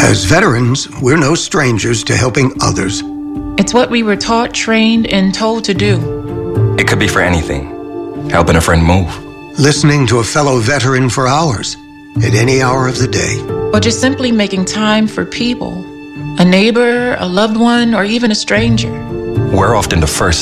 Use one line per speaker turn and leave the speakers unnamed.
As veterans, we're no strangers to helping others.
It's what we were taught, trained, and told to do.
It could be for anything. Helping a friend move.
Listening to a fellow veteran for hours, at any hour of the day.
Or just simply making time for people. A neighbor, a loved one, or even a stranger.
We're often the first